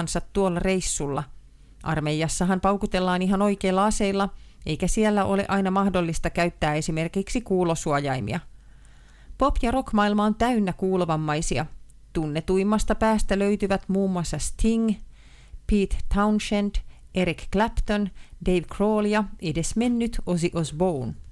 olevansa tuolla reissulla. Armeijassahan paukutellaan ihan oikeilla aseilla, eikä siellä ole aina mahdollista käyttää esimerkiksi kuulosuojaimia. Pop- ja rockmaailma on täynnä kuulovammaisia. Tunnetuimmasta päästä löytyvät muun muassa Sting, Pete Townshend, Eric Clapton, Dave Grohl ja edesmennyt Ozzy Osbourne.